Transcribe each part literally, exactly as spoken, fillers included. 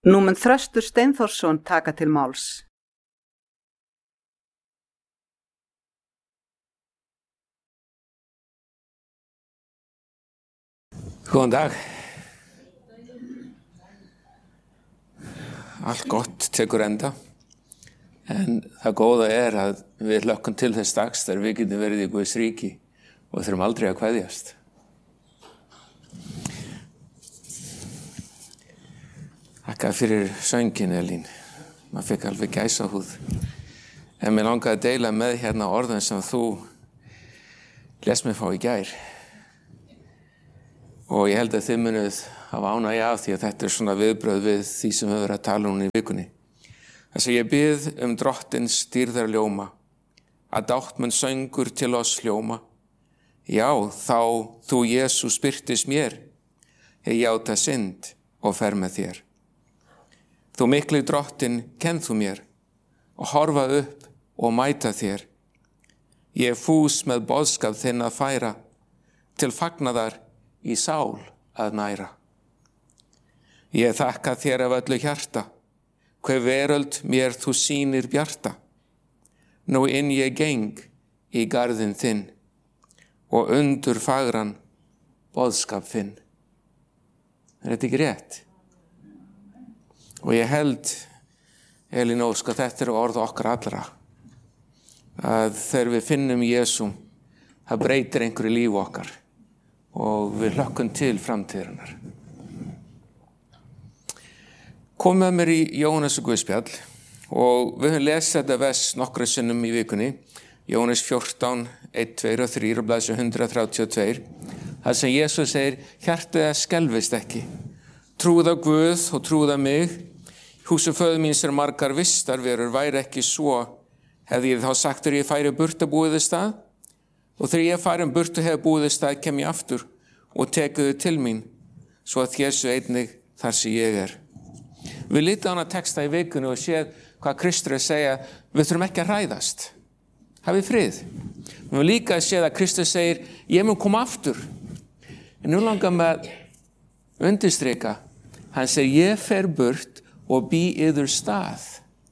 Nú mun Þröstur Steinþórsson taka til máls. Góðan dag. Allt gott tekur enda, en það góða er að við hlökkum til þess dags þegar við getum verið í Guðs ríki og þurfum aldrei að kveðjast. Þakka fyrir söngin, Elín. Maður fikk alveg gæsahúð. En mér langaði að deila með hérna orðin sem þú lést mig fá í gær. Og ég held að þið munuð hafa ánægju af því að þetta er svona viðbrögð við því sem við verðum að tala um í vikunni. Þess að ég bið um drottins dýrðar ljóma, að dátt mun söngur til oss hljóma. Já, þá þú Jesús birtist mér, ég játa synd og fer með þér. Þú mikli drottin kenn þú mér og horfa upp og mæta þér. Ég er fús með boðskap þinn að færa, til fagnaðar í sál að næra. Ég þakka þér af öllu hjarta, hver veröld mér þú sýnir bjarta. Nú inn ég geng í garðin þinn og undur fagran boðskap þinn. Er þetta ekki rétt? Og ég held, Elín Ósk, að þetta er orð okkar allra. Að þegar við finnum Jesú, það breytir einhverju líf okkar og við hlökkum til framtíðarinnar. Kom með mér í Jóhannesar Guðspjall og við höfum lesið þetta vers nokkra sinnum í vikunni. Jóhannes fjórtán, eitt, tveir og þrír og blaðsíðu hundrað þrjátíu og tvö. Það sem Jesús segir, hjartað það skelfist ekki. Trúð á Guð og trúð á mig. Húsum föður míns er margar vistarverur, væri ekki svo, hefði ég þá sagt þegar ég færi burt að búið þess stað. Og þegar ég færi um burt og hefði búið þess stað, kem ég aftur og tekuðu til mín, svo að Jesú einnig þar sem ég er. Við lítum á hana texta í vikunni og séð hvað Kristur er að segja, við þurfum ekki að hræðast. Hafið frið. Við höfum líka að séð að Kristur segir, ég mun koma aftur. En nú langar með undirstrika, hann segir, ég fer burt og bý yður stað.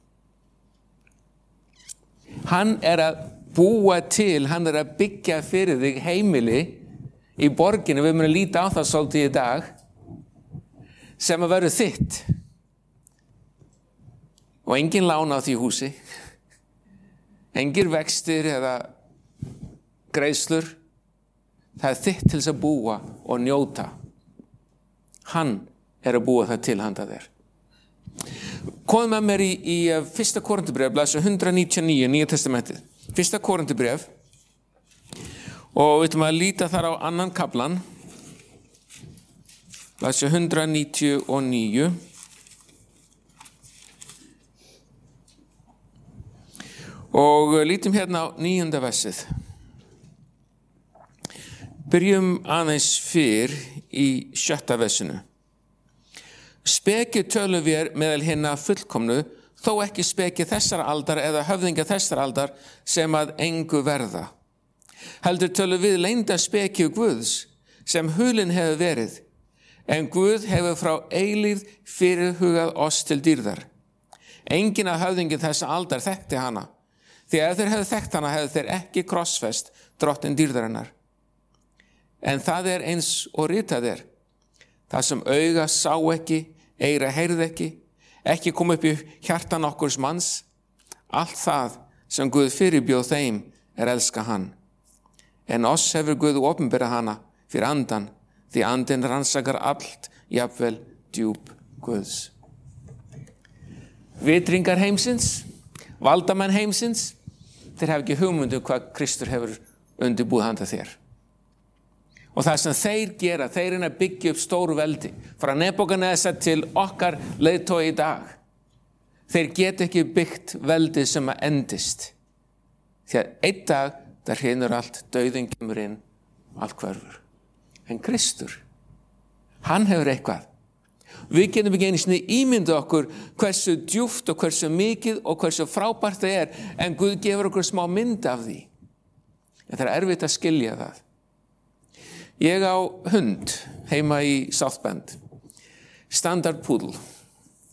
Hann er að búa til, hann er að byggja fyrir þig heimili í borginu, við munum líta á það svolítið í dag, sem að verður þitt. Og engin lán á því húsi, engir vextir eða greiðslur, það er þitt til þess að búa og njóta. Hann er að búa það til handa þér. Komum með mér í, í fyrsta Korinthubréf, blaðsíðu hundrað níutíu og níu, Nýja testamentið. Fyrsta Korinthubréf og við ætlum að líta þar á annan kaflan, blaðsíðu hundrað níutíu og níu. Og lítum hérna á níunda versið. Byrjum aðeins fyrr í sjötta versinu. Speki tölum við meðal hinna fullkomnu, þó ekki speki þessar aldar eða höfðingja þessar aldar sem að engu verða. Heldur tölum við leynda speki Guðs sem hulinn hefur verið, en Guð hefur frá eilífð fyrirhugað oss til dýrðar. Enginn af höfðingi þessa aldar þekkti hana, því ef þeir hefðu þekkt hana hefðu þeir ekki krossfest drottin dýrðarinnar. En það er eins og ritað er. Það sem auga sá ekki, eyra heyrði ekki, ekki kom upp í hjarta nokkurs manns, allt það sem Guð fyrirbjóð þeim er elska hann. En oss hefur Guð opinberað hana fyrir andan, því andinn rannsakar allt, jafnvel djúp Guðs. Vitringar heimsins, valdamenn heimsins, þeir hafa ekki hugmyndu hvað Kristur hefur undirbúið handa þér. Og það sem þeir gera, þeir er að byggja upp stóru veldi, frá Nebúkadnesar til okkar leiðtoga í dag. Þeir geta ekki byggt veldi sem að endist. Því að einn dag, þar hrynur allt, dauðinn kemur inn, allt hverfur. En Kristur, hann hefur eitthvað. Við getum ekki einu sinni ímynda okkur hversu djúpt og hversu mikið og hversu frábært það er, en Guð gefur okkur smá mynd af því. En það er erfitt að skilja það. Ég á hund heima í South Bend, standard poodle.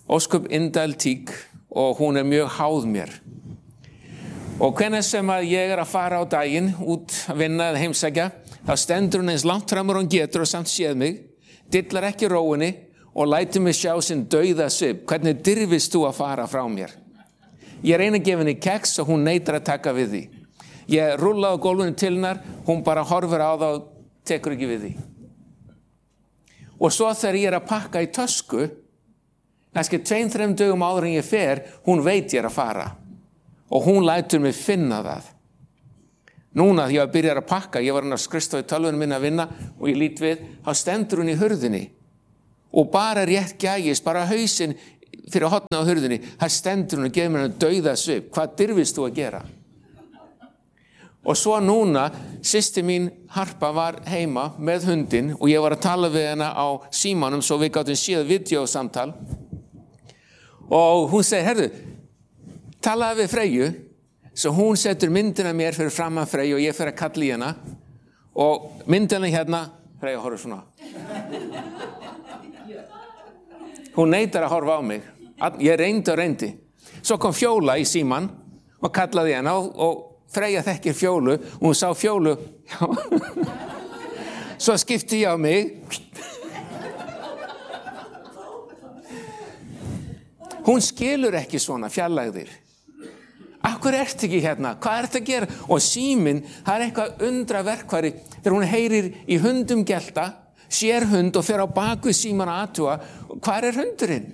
ósköp indæl tík og hún er mjög háð mér. Og hvenær sem að ég er að fara á daginn út að vinna eða heimsækja, þá stendur hún eins langt framur hún getur og samt séð mig, dillar ekki róinni og lætur mig sjá sinn dauða svip. Hvernig dirfist þú að fara frá mér? Ég reyni að gefa henni keks og hún neitar að taka við því. Ég rúlla á gólfinu til hennar, hún bara horfir á það og tekur ekki við því. Og svo þegar ég er að pakka í tösku, kannski tveim, þrem dögum áður en ég fer, hún veit ég er að fara. Og hún lætur mig finna það. Núna þegar ég byrjar að pakka, ég var hann að skrifstofa í tölvunum minna að vinna og ég lít við, þá stendur hún í hurðinni. Og bara rétt gægist, bara hausinn fyrir hotna á hurðinni, það stendur hún og gefur mér hann dauða svip. Hvað dirfist þú að gera? Og svo núna, systir mín Harpa var heima með hundin og ég var að tala við hana á símanum svo við gátum séð videósamtal. Og hún segir, herðu, talaði við Freyju, svo hún setur myndina mér fyrir fram að Freyju og ég fyrir að kalla í hana. Og myndina hérna, Freyja horfir svona. Hún neitar að horfa á mig. Ég reyndi og reyndi. Svo kom Fjóla í síman og kallaði hana og, og Freyja þekkir Fjólu og hún sá Fjólu. Svo skipti ég á mig. Hún skilur ekki svona fjarlægðir. Akkur ert ekki hérna? Hvað ert að gera? Og síminn, það er eitthvað undra verkfæri þegar hún heyrir í hundum gelta, sér hund og fer á baku síman að athuga. Hvað er hundurinn?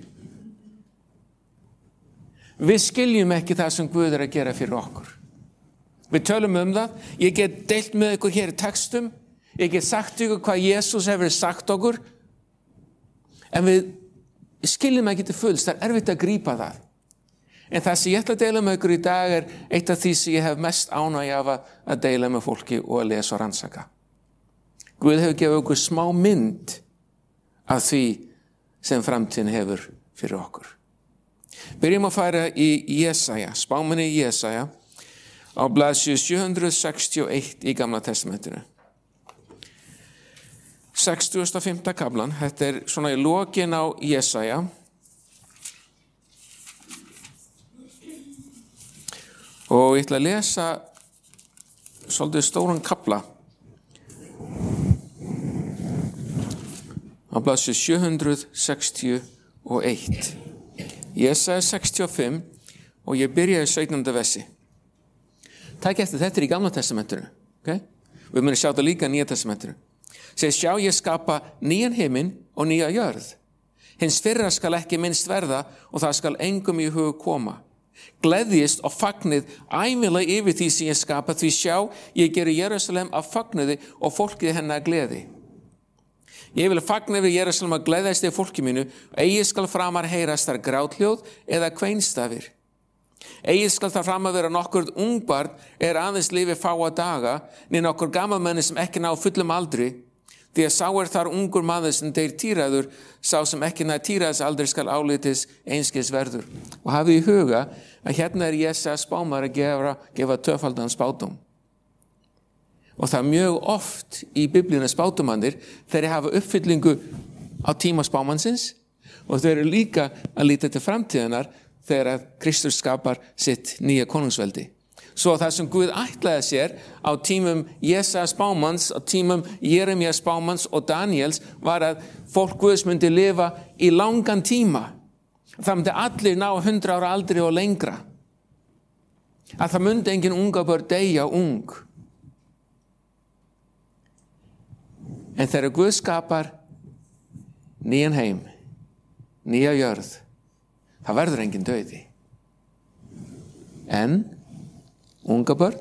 Við skiljum ekki það sem Guð er að gera fyrir okkur. Við tölum um það. Ég get deilt með ykkur hér í textum. Ég get sagt ykkur hvað Jesús hefur sagt okkur. En við skiljum ekki til fulls. Það er erfitt að grípa það. En það sem ég ætla að deila með ykkur í dag er eitt af því sem ég hef mest ánægju af að deila með fólki og að lesa og rannsaka. Guð hefur gefið okkur smá mynd af því sem framtíðin hefur fyrir okkur. Byrjum að fara í Jesaja, spámanni í Jesaja, á blaðsíðu sjö hundruð sextíu og eitt í Gamla testamentinu. sextugasta og fimmta kaflan, þetta er svona í lokin á Jesaja. Og ég ætla að lesa svolítið stóran kafla. Á blaðsíðu sjö hundruð sextíu og eitt. Jesaja sextíu og fimm og ég byrjaði sautjánda versi. Takk eftir þetta er í Gamla testamentinu. Okay? Við munum sjá þetta líka í Nýja testamentinu. Segir, sjá ég skapa nýjan himinn og nýja jörð. Hins fyrra skal ekki minnst verða og það skal engum í hug koma. Gleðjist og fagnið ævinlega yfir því sem ég skapa, því sjá ég geri Jerúsalem að fagniði og fólkið hennar gleði. Ég vil fagna yfir Jerúsalem að gleðjast yfir fólki mínu og eigi skal framar heyrast þar gráthljóð eða kveinstafir. Eigi skal það fram að vera nokkur ungbarn er aðeins lifi fáa daga, né nokkur gamalmenni sem ekki ná fullum aldri, því að sá er þar ungur maður sem deyr týraður, sá sem ekki nær týraðs aldri skal álitis einskis verður. Og hafið í huga að hérna er Jesaja spámaður að gefa, gefa tvöfaldan spádóm. Og það er mjög oft í Biblíunni spádómannir þeir hafa uppfyllingu á tíma spámannsins og þeir eru líka að líta til framtíðanar þegar að Kristus skapar sitt nýja konungsveldi. Svo það sem Guð ætlaði sér á tímum Jesaja spámanns, á tímum Jeremía spámanns og Daniels var að fólk Guðs myndi lifa í langan tíma. Það myndi allir ná hundra ára aldri og lengra. Að það myndi engin unga börn deyja ung. En þegar Guð skapar nýjan heim, nýja jörð, það verður engin dauði. En unga börn,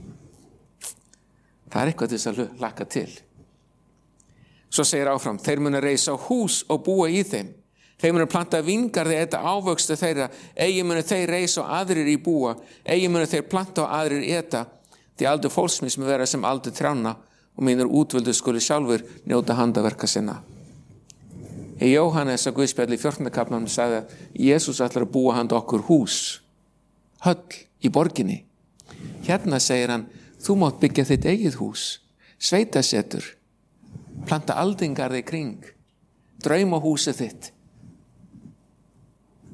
það er eitthvað til þess að hlakka til. Svo segir áfram, þeir munu reisa hús og búa í þeim. Þeir munu planta víngarði eta ávöxtu þeirra, eigi munu þeir reisa og aðrir í búa, eigi munu þeir planta og aðrir eta, því aldur fólksmins mun vera sem aldur trjána og mínur útvöldu skuli sjálfur njóta handaverka sinna. Í Jóhannes að Guðspjalli í fjórtánda kaflanum sagði að Jesús ætlar að búa handa okkur hús, höll í borginni. Hérna segir hann, þú mátt byggja þitt eigið hús, sveitasetur, planta aldingarði kring, draumahúsið þitt.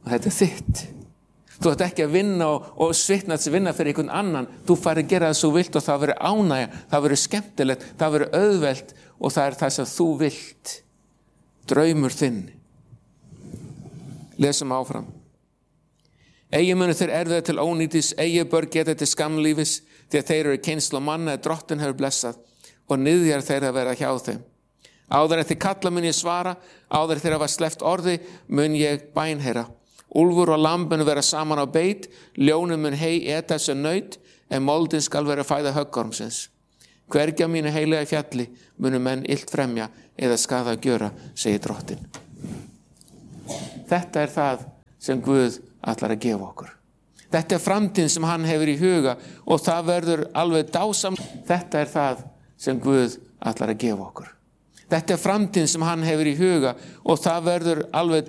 og þetta er þitt. Þú ert ekki að vinna og, og svitna að vinna fyrir einhvern annan. Þú færi að gera það svo vilt og það verður ánægja, það verður skemmtilegt, það verður auðvelt og það er það sem þú vilt. Draumur þinn. Lesum áfram. Eigi munu þeir erfiða til ónýtis, eigi börn geta til skamlífis, því að þeir eru kynsló manna að drottin hefur blessað og niðjar þeir að vera hjá þeim. Áður en þið kalla mun ég svara, áður þeir hafa sleppt orði mun ég bænheyra. Úlfur og lamb mun vera saman á beit, ljónum mun hei eta sem naut, en moldin skal vera fæða höggormsins. Hvergi á mínu heilega fjalli munu menn illt fremja eða skaða að gjöra, segir drottin. Þetta er það sem Guð ætlar að gefa okkur. Þetta er framtíðin sem hann hefur í huga og það verður alveg dásam. Þetta er það sem Guð ætlar að gefa okkur. Þetta er framtíðin sem hann hefur í huga og það verður alveg